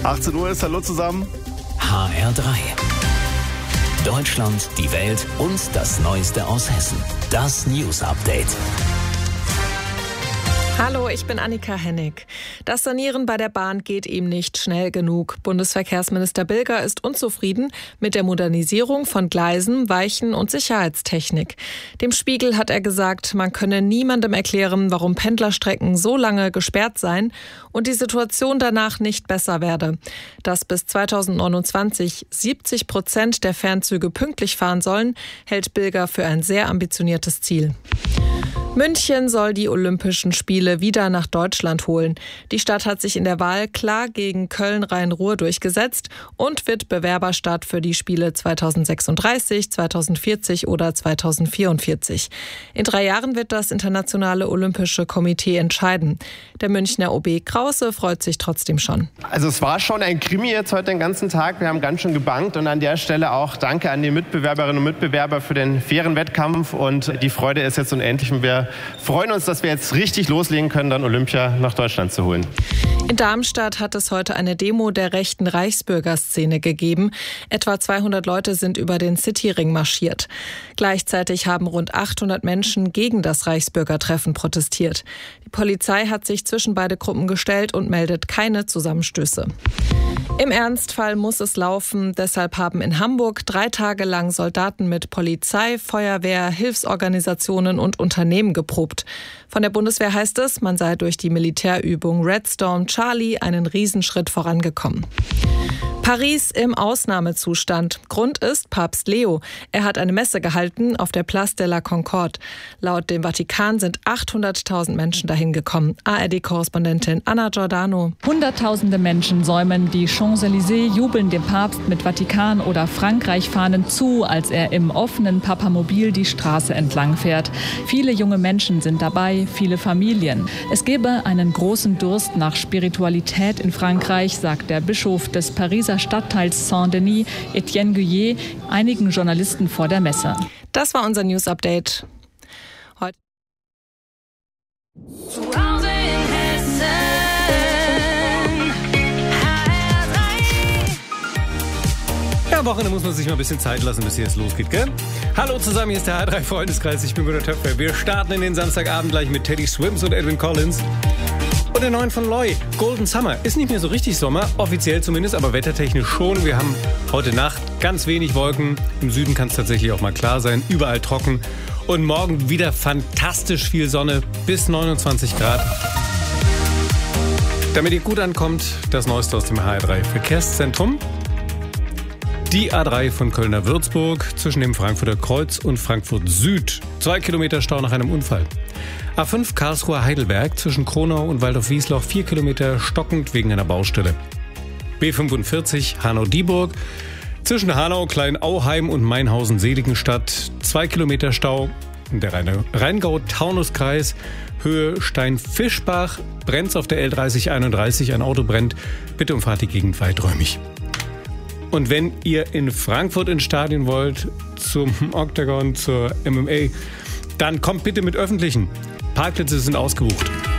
18 Uhr ist, hallo zusammen. HR3. Deutschland, die Welt und das Neueste aus Hessen. Das News Update. Hallo, ich bin Annika Hennig. Das Sanieren bei der Bahn geht ihm nicht schnell genug. Bundesverkehrsminister Bilger ist unzufrieden mit der Modernisierung von Gleisen, Weichen und Sicherheitstechnik. Dem Spiegel hat er gesagt, man könne niemandem erklären, warum Pendlerstrecken so lange gesperrt seien und die Situation danach nicht besser werde. Dass bis 2029 70% der Fernzüge pünktlich fahren sollen, hält Bilger für ein sehr ambitioniertes Ziel. München soll die Olympischen Spiele wieder nach Deutschland holen. Die Stadt hat sich in der Wahl klar gegen Köln-Rhein-Ruhr durchgesetzt und wird Bewerberstadt für die Spiele 2036, 2040 oder 2044. In 3 Jahren wird das Internationale Olympische Komitee entscheiden. Der Münchner OB Krause freut sich trotzdem schon. Also es war schon ein Krimi jetzt heute den ganzen Tag. Wir haben ganz schön gebankt und an der Stelle auch Danke an die Mitbewerberinnen und Mitbewerber für den fairen Wettkampf und die Freude ist jetzt unendlich und wir freuen uns, dass wir jetzt richtig loslegen können, dann Olympia nach Deutschland zu holen. In Darmstadt hat es heute eine Demo der rechten Reichsbürgerszene gegeben. Etwa 200 Leute sind über den Cityring marschiert. Gleichzeitig haben rund 800 Menschen gegen das Reichsbürgertreffen protestiert. Die Polizei hat sich zwischen beide Gruppen gestellt und meldet keine Zusammenstöße. Im Ernstfall muss es laufen. Deshalb haben in Hamburg 3 Tage lang Soldaten mit Polizei, Feuerwehr, Hilfsorganisationen und Unternehmen geprobt. Von der Bundeswehr heißt es, man sei durch die Militärübung Red Storm Charlie einen Riesenschritt vorangekommen. Paris im Ausnahmezustand. Grund ist Papst Leo. Er hat eine Messe gehalten auf der Place de la Concorde. Laut dem Vatikan sind 800.000 Menschen dahin gekommen. ARD-Korrespondentin Anna Giordano. Hunderttausende Menschen säumen die Champs-Élysées, jubeln dem Papst mit Vatikan- oder Frankreich-Fahnen zu, als er im offenen Papamobil die Straße entlang fährt. Viele junge Menschen sind dabei, viele Familien. Es gebe einen großen Durst nach Spiritualität in Frankreich, sagt der Bischof des Pariser Stadtteils Saint-Denis, Etienne Guyet, einigen Journalisten vor der Messe. Das war unser News Update. Heute Zuhause in Hessen. Ja, am Wochenende muss man sich mal ein bisschen Zeit lassen, bis hier es losgeht, gell? Hallo zusammen, hier ist der HR3 Freundeskreis. Ich bin Gunnar Töpfer. Wir starten in den Samstagabend gleich mit Teddy Swims und Edwin Collins. Und der neuen von Loy, Golden Summer. Ist nicht mehr so richtig Sommer, offiziell zumindest, aber wettertechnisch schon. Wir haben heute Nacht ganz wenig Wolken. Im Süden kann es tatsächlich auch mal klar sein. Überall trocken. Und morgen wieder fantastisch viel Sonne, bis 29 Grad. Damit ihr gut ankommt, das Neueste aus dem HR3 Verkehrszentrum. Die A3 von Köln nach Würzburg zwischen dem Frankfurter Kreuz und Frankfurt Süd. 2 Kilometer Stau nach einem Unfall. A5 Karlsruhe-Heidelberg zwischen Kronau und Waldorf-Wiesloch 4 Kilometer stockend wegen einer Baustelle. B45 Hanau-Dieburg zwischen Hanau, Kleinauheim und Mainhausen-Seligenstadt 2 Kilometer Stau. Der Rheingau-Taunus-Kreis Höhe Stein-Fischbach brennt auf der L3031, ein Auto brennt. Bitte umfahrt die Gegend weiträumig. Und wenn ihr in Frankfurt ins Stadion wollt, zum Octagon, zur MMA, dann kommt bitte mit Öffentlichen. Parkplätze sind ausgebucht.